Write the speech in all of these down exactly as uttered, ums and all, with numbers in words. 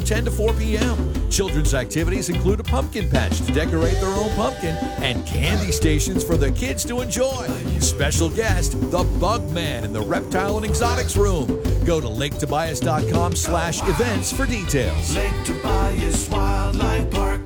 ten to four p.m. Children's activities include a pumpkin patch to decorate their own pumpkin and candy stations for the kids to enjoy. Special guest, the Bug Man in the Reptile and Exotics Room. Go to lake tobias dot com slash events for details. Lake Tobias Wildlife Park.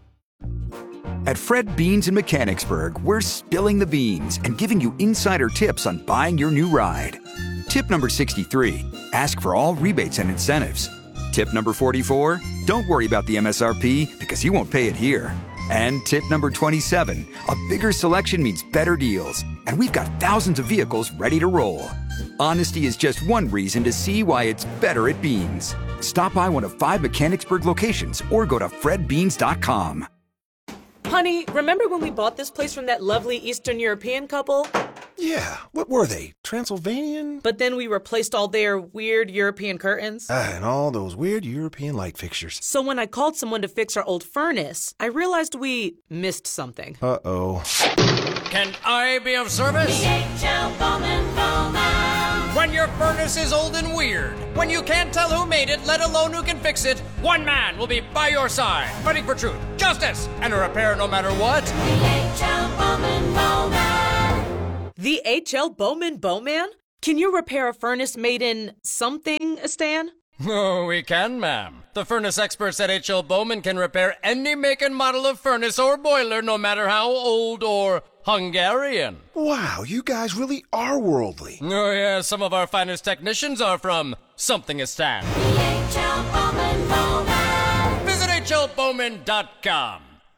At Fred Beans in Mechanicsburg, we're spilling the beans and giving you insider tips on buying your new ride. Tip number sixty-three, ask for all rebates and incentives. Tip number forty-four, don't worry about the M S R P because you won't pay it here. And tip number twenty-seven, a bigger selection means better deals. And we've got thousands of vehicles ready to roll. Honesty is just one reason to see why it's better at Beans. Stop by one of five Mechanicsburg locations or go to fred beans dot com. Honey, remember when we bought this place from that lovely Eastern European couple? Yeah, what were they? Transylvanian? But then we replaced all their weird European curtains. Ah, and all those weird European light fixtures. So when I called someone to fix our old furnace, I realized we missed something. Uh-oh. Can I be of service? The H L Bowman Bowman. When your furnace is old and weird, when you can't tell who made it, let alone who can fix it, one man will be by your side, fighting for truth, justice, and a repair no matter what. The H L Bowman Bowman. The H L Bowman Bowman? Can you repair a furnace made in something, Stan? Oh, we can, ma'am. The furnace experts at H L Bowman can repair any make and model of furnace or boiler, no matter how old or Hungarian. Wow, you guys really are worldly. Oh, yeah, some of our finest technicians are from Somethingistan. The H L Bowman Bowman. Visit H L Bowman dot com.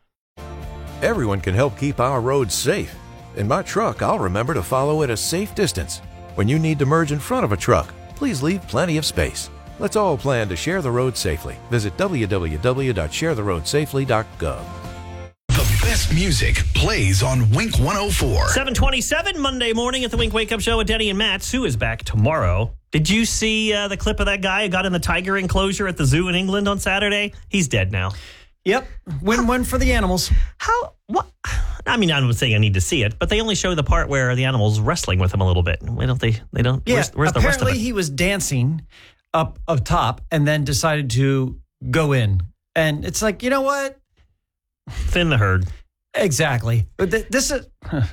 Everyone can help keep our roads safe. In my truck, I'll remember to follow at a safe distance. When you need to merge in front of a truck, please leave plenty of space. Let's all plan to share the road safely. Visit w w w dot share the road safely dot gov. The best music plays on Wink one oh four. seven twenty-seven Monday morning at the Wink Wake Up Show with Denny and Matt. Sue is back tomorrow. Did you see uh, the clip of that guy who got in the tiger enclosure at the zoo in England on Saturday? He's dead now. Yep. Win-win for the animals. How? What? I mean, I'm not saying I need to see it, but they only show the part where the animal's wrestling with him a little bit. Why don't they? They don't. Yeah. Where's, where's the rest of it? Apparently, he was dancing up up top and then decided to go in. And it's like, you know what? Thin the herd. Exactly. But th- this is.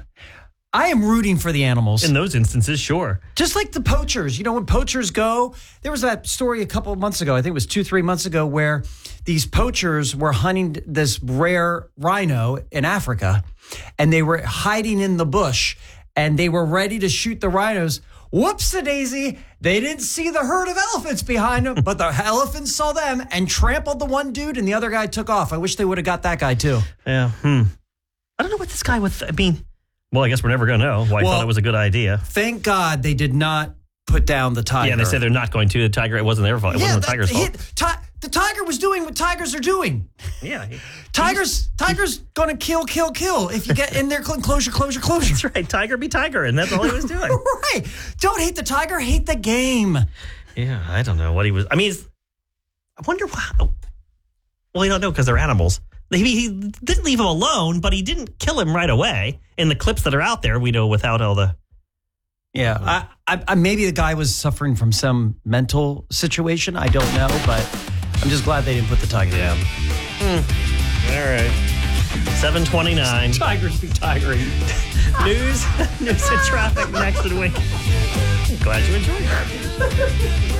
I am rooting for the animals. In those instances, sure. Just like the poachers. You know, when poachers go, there was that story a couple of months ago, I think it was two, three months ago, where these poachers were hunting this rare rhino in Africa, and they were hiding in the bush, and they were ready to shoot the rhinos. Whoops-a-daisy, they didn't see the herd of elephants behind them, but the elephants saw them and trampled the one dude, and the other guy took off. I wish they would have got that guy, too. Yeah, hmm. I don't know what this guy was, I mean... Well, I guess we're never going to know why well, I thought it was a good idea. Thank God they did not put down the tiger. Yeah, they said they're not going to. The tiger, it wasn't their fault. It yeah, wasn't the tiger's that, fault. He, ti- the tiger was doing what tigers are doing. Yeah. He, tigers Tiger's going to kill, kill, kill if you get in their enclosure, closure, closure. That's right. Tiger be tiger, and that's all he was doing. Right. Don't hate the tiger, hate the game. Yeah, I don't know what he was. I mean, I wonder why. Well, you don't know because they're animals. He, he didn't leave him alone, but he didn't kill him right away. In the clips that are out there, we know without all the... Yeah, I, I, I, maybe the guy was suffering from some mental situation. I don't know, but I'm just glad they didn't put the tiger down. Hmm. All right. seven twenty-nine. Tigers be tigering. News, news and traffic next in a week. Glad you enjoyed that.